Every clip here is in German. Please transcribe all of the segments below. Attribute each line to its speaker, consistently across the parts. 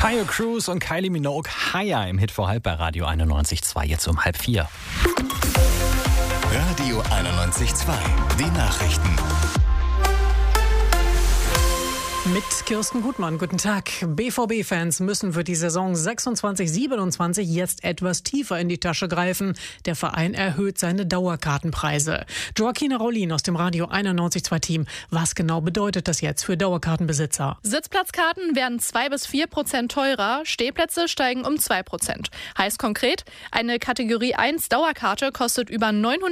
Speaker 1: Tayo Cruz und Kylie Minogue, Higher im Hit vor halb bei Radio 91.2, jetzt um 3:30.
Speaker 2: Radio 91.2, die Nachrichten.
Speaker 3: Mit Kirsten Gutmann, guten Tag. BVB-Fans müssen für die Saison 26/27 jetzt etwas tiefer in die Tasche greifen. Der Verein erhöht seine Dauerkartenpreise. Joaquina Raulin aus dem Radio 91.2-Team. Was genau bedeutet das jetzt für Dauerkartenbesitzer?
Speaker 4: Sitzplatzkarten werden 2-4% teurer, Stehplätze steigen um 2%. Heißt konkret, eine Kategorie 1 Dauerkarte kostet über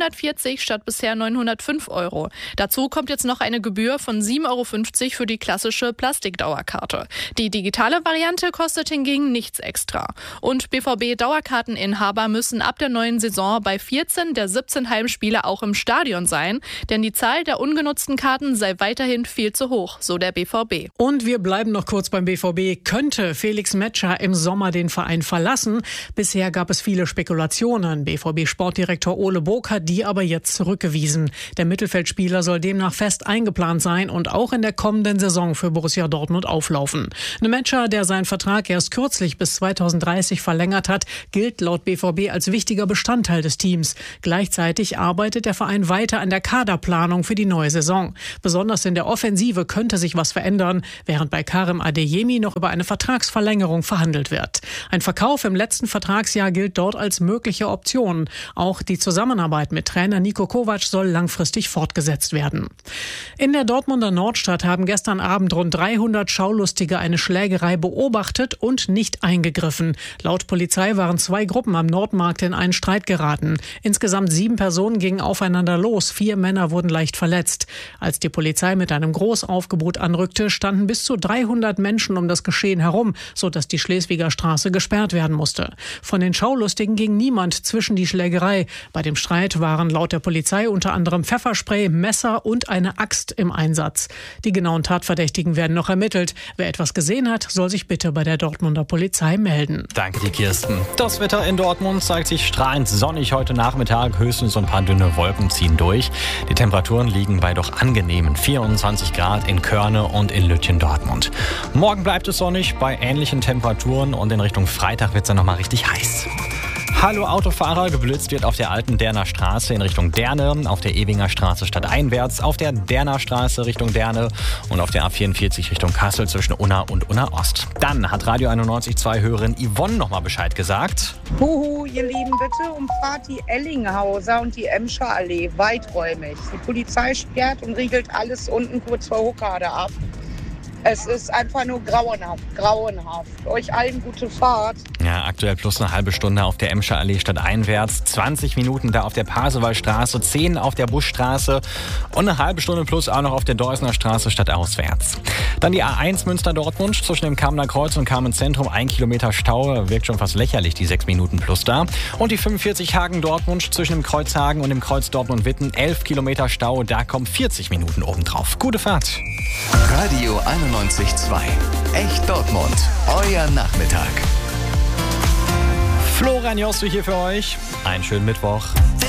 Speaker 4: 940 statt bisher 905 €. Dazu kommt jetzt noch eine Gebühr von 7,50 € für die klassische Plastikdauerkarte. Die digitale Variante kostet hingegen nichts extra. Und BVB-Dauerkarteninhaber müssen ab der neuen Saison bei 14 der 17 Heimspiele auch im Stadion sein, denn die Zahl der ungenutzten Karten sei weiterhin viel zu hoch, so der BVB.
Speaker 3: Und wir bleiben noch kurz beim BVB. Könnte Felix Metscher im Sommer den Verein verlassen? Bisher gab es viele Spekulationen. BVB-Sportdirektor Ole Book hat die aber jetzt zurückgewiesen. Der Mittelfeldspieler soll demnach fest eingeplant sein und auch in der kommenden Saison für Borussia Dortmund auflaufen. Metscher, der seinen Vertrag erst kürzlich bis 2030 verlängert hat, gilt laut BVB als wichtiger Bestandteil des Teams. Gleichzeitig arbeitet der Verein weiter an der Kaderplanung für die neue Saison. Besonders in der Offensive könnte sich was verändern, während bei Karim Adeyemi noch über eine Vertragsverlängerung verhandelt wird. Ein Verkauf im letzten Vertragsjahr gilt dort als mögliche Option. Auch die Zusammenarbeit mit Trainer Niko Kovac soll langfristig fortgesetzt werden. In der Dortmunder Nordstadt haben gestern Abend rund 300 Schaulustige eine Schlägerei beobachtet und nicht eingegriffen. Laut Polizei waren 2 Gruppen am Nordmarkt in einen Streit geraten. Insgesamt 7 Personen gingen aufeinander los, 4 Männer wurden leicht verletzt. Als die Polizei mit einem Großaufgebot anrückte, standen bis zu 300 Menschen um das Geschehen herum, sodass die Schleswiger Straße gesperrt werden musste. Von den Schaulustigen ging niemand zwischen die Schlägerei. Bei dem Streit waren laut der Polizei unter anderem Pfefferspray, Messer und eine Axt im Einsatz. Die genauen Tatverdächtigen werden noch ermittelt. Wer etwas gesehen hat, soll sich bitte bei der Dortmunder Polizei melden.
Speaker 1: Danke dir, Kirsten. Das Wetter in Dortmund zeigt sich strahlend sonnig heute Nachmittag. Höchstens so ein paar dünne Wolken ziehen durch. Die Temperaturen liegen bei doch angenehmen 24 Grad in Körne und in Lütjen-Dortmund. Morgen bleibt es sonnig bei ähnlichen Temperaturen und in Richtung Freitag wird es dann nochmal richtig heiß. Hallo Autofahrer, geblitzt wird auf der alten Derner Straße in Richtung Derne, auf der Ewinger Straße stadteinwärts, auf der Derner Straße Richtung Derne und auf der A44 Richtung Kassel zwischen Unna und Unna Ost. Dann hat Radio 91.2-Hörerin Yvonne nochmal Bescheid gesagt.
Speaker 5: Huhu, ihr Lieben, bitte umfahrt die Ellinghauser und die Emscher Allee weiträumig. Die Polizei sperrt und riegelt alles unten kurz vor Hockade ab. Es ist einfach nur grauenhaft. Euch allen gute Fahrt.
Speaker 1: Ja, aktuell plus eine halbe Stunde auf der Emscher Allee stadteinwärts, 20 Minuten da auf der Pasewalstraße, 10 auf der Buschstraße und eine halbe Stunde plus auch noch auf der Deusner Straße stadtauswärts. Dann die A1 Münster-Dortmund zwischen dem Kamener Kreuz und Kamenz-Zentrum, 1 Kilometer Stau, wirkt schon fast lächerlich, die 6 Minuten plus da. Und die 45 Hagen-Dortmund zwischen dem Kreuz Hagen und dem Kreuz Dortmund-Witten, 11 Kilometer Stau, da kommen 40 Minuten obendrauf. Gute Fahrt.
Speaker 2: Radio 91.2, echt Dortmund, euer Nachmittag.
Speaker 1: Florian Jostu hier für euch. Einen schönen Mittwoch.